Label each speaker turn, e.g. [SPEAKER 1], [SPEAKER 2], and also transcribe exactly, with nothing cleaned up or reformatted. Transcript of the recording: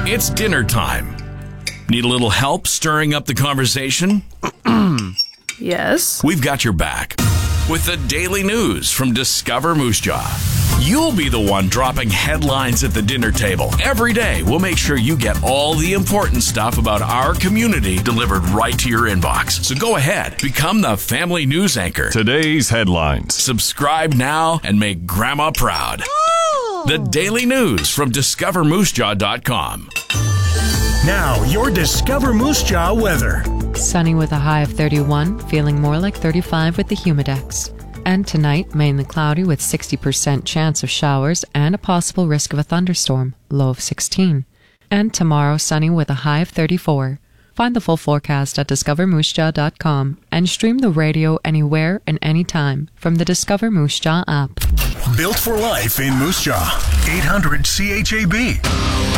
[SPEAKER 1] It's dinner time. Need a little help stirring up the conversation?
[SPEAKER 2] Yes.
[SPEAKER 1] We've got your back with the daily news from Discover Moose Jaw. You'll be the one dropping headlines at the dinner table. Every day, we'll make sure you get all the important stuff about our community delivered right to your inbox. So go ahead, become the family news anchor.
[SPEAKER 3] Today's headlines.
[SPEAKER 1] Subscribe now and make Grandma proud. The daily news from discover moose jaw dot com.
[SPEAKER 4] Now, your Discover Moose Jaw weather.
[SPEAKER 5] Sunny with a high of thirty-one, feeling more like thirty-five with the humidex. And tonight, mainly cloudy with sixty percent chance of showers and a possible risk of a thunderstorm, low of sixteen. And tomorrow, sunny with a high of thirty-four. Find the full forecast at discover moose jaw dot com and stream the radio anywhere and anytime from the Discover Moose Jaw app.
[SPEAKER 4] Built for life in Moose Jaw. eight hundred C H A B.